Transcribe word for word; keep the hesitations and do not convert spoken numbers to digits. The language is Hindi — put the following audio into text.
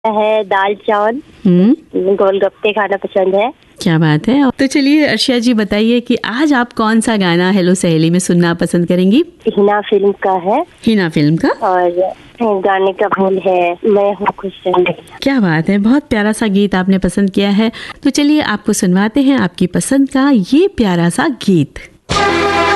है दाल चावल, हम्म गोलगप्पे खाना पसंद है। क्या बात है। तो चलिए अर्शिया जी बताइए कि आज आप कौन सा गाना हेलो सहेली में सुनना पसंद करेंगी? हिना फिल्म का है हिना फिल्म का। और गाने का बोल है मैं हूँ खुश जिंदगी। क्या बात है, बहुत प्यारा सा गीत आपने पसंद किया है। तो चलिए आपको सुनवाते हैं आपकी पसंद का ये प्यारा सा गीत।